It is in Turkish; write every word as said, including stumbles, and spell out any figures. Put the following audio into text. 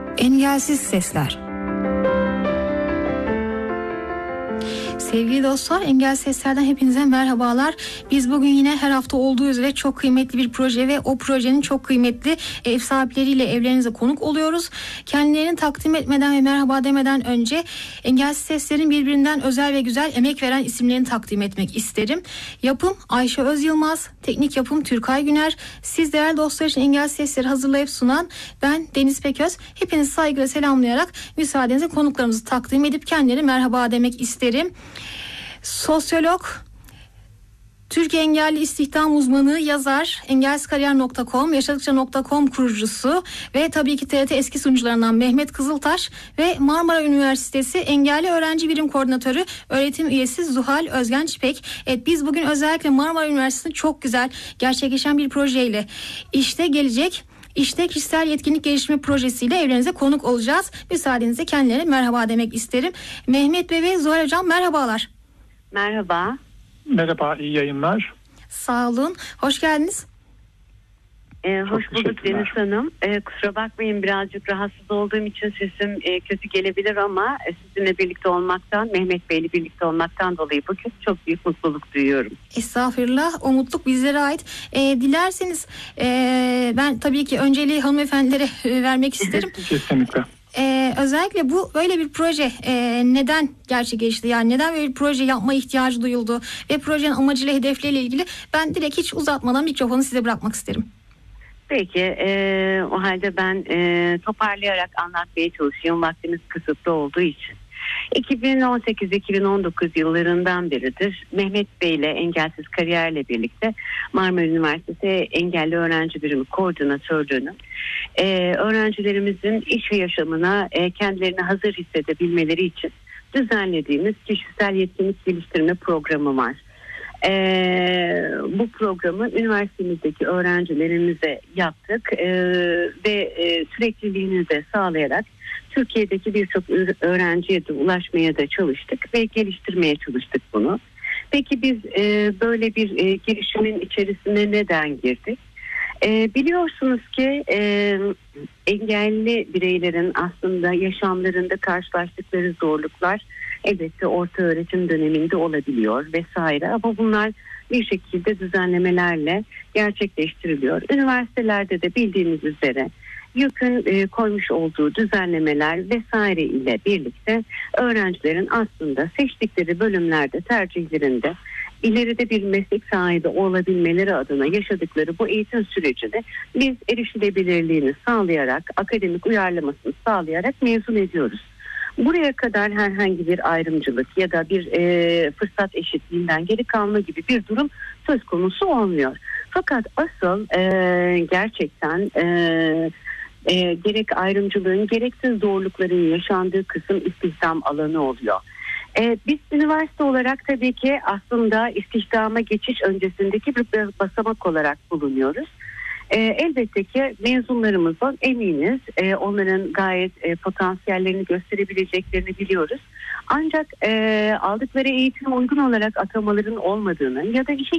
Engelsiz Sesler. Sevgili dostlar, Engel Sesler'den hepinize merhabalar. Biz bugün yine her hafta olduğu üzere çok kıymetli bir proje ve o projenin çok kıymetli ev sahipleriyle evlerinize konuk oluyoruz. Kendilerini takdim etmeden ve merhaba demeden önce Engelsiz Sesler'in birbirinden özel ve güzel emek veren isimlerini takdim etmek isterim. Yapım Ayşe Özyılmaz, teknik yapım Türkay Güner. Siz değerli dostlar için Engelsiz Sesleri hazırlayıp sunan ben Deniz Peköz. Hepinizi saygıyla selamlayarak müsaadenizle konuklarımızı takdim edip kendilerine merhaba demek isterim. Sosyolog, Türkiye Engelli İstihdam Uzmanı, yazar, engelsizkariyer nokta com, yaşadıkça nokta com kurucusu ve tabii ki T R T eski sunucularından Mehmet Kızıltaş ve Marmara Üniversitesi Engelli Öğrenci Birim Koordinatörü öğretim üyesi Zuhal Özgençpek. Evet, biz bugün özellikle Marmara Üniversitesi'nde çok güzel gerçekleşen bir projeyle işte gelecek. İşte kişisel yetkinlik geliştirme projesiyle evlerinize konuk olacağız. Müsaadenizle kendilerine merhaba demek isterim. Mehmet Bey ve Zuhal Hocam merhabalar. Merhaba. Merhaba, iyi yayınlar. Sağ olun, hoş geldiniz. Ee, hoş bulduk Deniz Hanım. Ee, kusura bakmayın, birazcık rahatsız olduğum için sesim e, kötü gelebilir ama e, sizinle birlikte olmaktan, Mehmet Bey'le birlikte olmaktan dolayı bugün çok büyük mutluluk duyuyorum. Estağfurullah, o mutluluk bizlere ait. E, dilerseniz e, ben tabii ki önceliği hanımefendilere e, vermek isterim. Kesinlikle. Ee, özellikle bu böyle bir proje e, neden gerçekleşti, yani neden böyle bir proje yapma ihtiyacı duyuldu ve projenin amacıyla hedefleriyle ilgili ben direkt hiç uzatmadan mikrofonu size bırakmak isterim. Peki, e, o halde ben e, toparlayarak anlatmaya çalışayım, vaktimiz kısıtlı olduğu için. iki bin on sekiz iki bin on dokuz yıllarından beridir Mehmet Bey ile Engelsiz Kariyer'le birlikte Marmara Üniversitesi Engelli Öğrenci Birimi Koordinatörlüğü'nün e, öğrencilerimizin iş ve yaşamına e, kendilerini hazır hissedebilmeleri için düzenlediğimiz kişisel yetkinlik geliştirme programı var. Ee, bu programı üniversitemizdeki öğrencilerimize yaptık ee, ve e, sürekliliğini de sağlayarak Türkiye'deki birçok öğrenciye de ulaşmaya da çalıştık ve geliştirmeye çalıştık bunu. Peki biz e, böyle bir e, girişimin içerisine neden girdik? E, biliyorsunuz ki e, engelli bireylerin aslında yaşamlarında karşılaştıkları zorluklar elbette orta öğretim döneminde olabiliyor vesaire, ama bunlar bir şekilde düzenlemelerle gerçekleştiriliyor. Üniversitelerde de bildiğiniz üzere YÖK'ün e, koymuş olduğu düzenlemeler vesaire ile birlikte öğrencilerin aslında seçtikleri bölümlerde, tercihlerinde ileride bir meslek sahibi olabilmeleri adına yaşadıkları bu eğitim sürecini biz erişilebilirliğini sağlayarak, akademik uyarlamasını sağlayarak mezun ediyoruz. Buraya kadar herhangi bir ayrımcılık ya da bir e, fırsat eşitliğinden geri kalma gibi bir durum söz konusu olmuyor. Fakat asıl e, gerçekten e, e, gerek ayrımcılığın gerekse zorlukların yaşandığı kısım istihdam alanı oluyor. E, biz üniversite olarak tabii ki aslında istihdama geçiş öncesindeki bir basamak olarak bulunuyoruz. E, elbette ki mezunlarımızdan eminiz, e, onların gayet e, potansiyellerini gösterebileceklerini biliyoruz. Ancak e, aldıkları eğitime uygun olarak atamaların olmadığını ya da işe